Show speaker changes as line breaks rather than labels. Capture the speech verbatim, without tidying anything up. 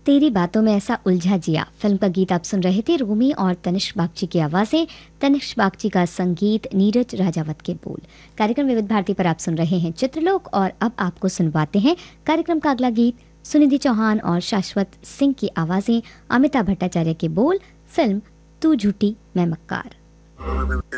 तेरी बातों में ऐसा उलझा जिया फिल्म का गीत आप सुन रहे थे। रूमी और तनिष्क बागची की आवाज़ें, तनिष्क बागची का संगीत, नीरज राजावत के बोल। कार्यक्रम विविध भारती पर आप सुन रहे हैं चित्रलोक और अब आपको सुनवाते हैं कार्यक्रम का अगला गीत। सुनिधि चौहान और शाश्वत सिंह की आवाज़ें, अमिताभ भट्टाचार्य के बोल, फिल्म तू झूठी मैं मक्कार।